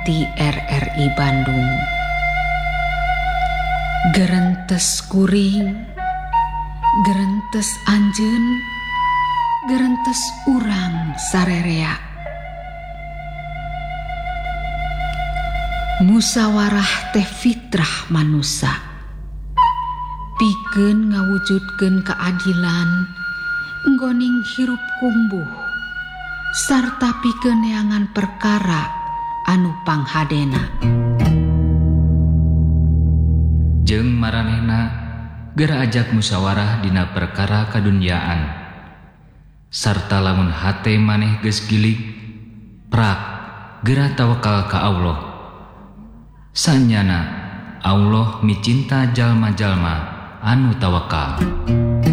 ti RRI Bandung. Gerentes kuring, gerentes anjeun, gerentes urang sarerea. Musawarah teh fitrah manusa. Pikeun ngawujudkeun keadilan, nggoning hirup kumbuh, sarta pikeun neangan perkara anu panghadena. Jeung maranehna geura ajak musyawarah dina perkara kadunyaan. Sarta lamun hate maneh geus gilig, prak geura tawakal ka Allah. Sanyana Allah micinta jalma-jalma anu tawakal.